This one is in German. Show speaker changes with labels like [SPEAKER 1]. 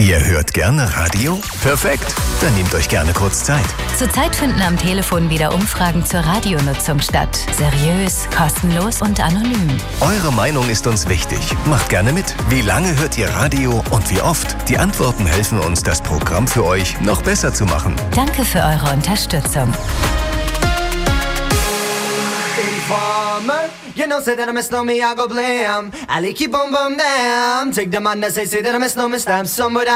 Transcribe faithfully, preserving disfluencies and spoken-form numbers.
[SPEAKER 1] Ihr hört gerne Radio? Perfekt, dann nehmt euch gerne kurz Zeit.
[SPEAKER 2] Zurzeit finden am Telefon wieder Umfragen zur Radionutzung statt. Seriös, kostenlos und anonym.
[SPEAKER 1] Eure Meinung ist uns wichtig. Macht gerne mit. Wie lange hört ihr Radio und wie oft? Die Antworten helfen uns, das Programm für euch noch besser zu machen.
[SPEAKER 2] Danke für eure Unterstützung.
[SPEAKER 3] Informer, you know, say that I miss no me, I go blam. I like keep on bum damn. Take the man that say, say that I miss no me, stamp somewhere.